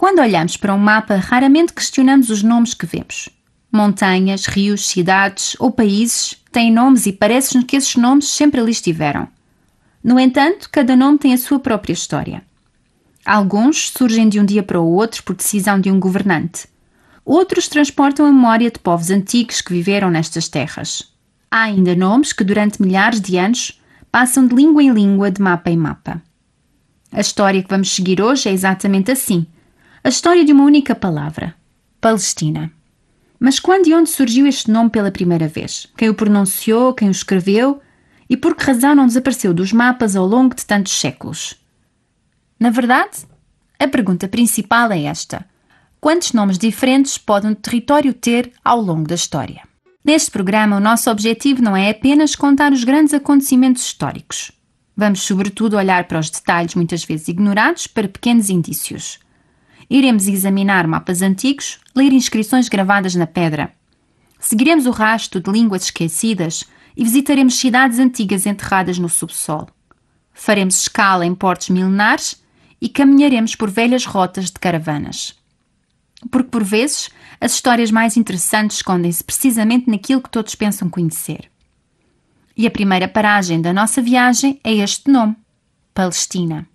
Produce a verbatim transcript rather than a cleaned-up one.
Quando olhamos para um mapa, raramente questionamos os nomes que vemos. Montanhas, rios, cidades ou países têm nomes e parece-nos que esses nomes sempre ali estiveram. No entanto, cada nome tem a sua própria história. Alguns surgem de um dia para o outro por decisão de um governante. Outros transportam a memória de povos antigos que viveram nestas terras. Há ainda nomes que, durante milhares de anos, passam de língua em língua, de mapa em mapa. A história que vamos seguir hoje é exatamente assim. A história de uma única palavra: Palestina. Mas quando e onde surgiu este nome pela primeira vez? Quem o pronunciou? Quem o escreveu? E por que razão não desapareceu dos mapas ao longo de tantos séculos? Na verdade, a pergunta principal é esta: quantos nomes diferentes pode um território ter ao longo da história? Neste programa, o nosso objetivo não é apenas contar os grandes acontecimentos históricos. Vamos, sobretudo, olhar para os detalhes muitas vezes ignorados para pequenos indícios. Iremos examinar mapas antigos, ler inscrições gravadas na pedra. Seguiremos o rastro de línguas esquecidas e visitaremos cidades antigas enterradas no subsolo. Faremos escala em portos milenares e caminharemos por velhas rotas de caravanas. Porque, por vezes, as histórias mais interessantes escondem-se precisamente naquilo que todos pensam conhecer. E a primeira paragem da nossa viagem é este nome: Palestina.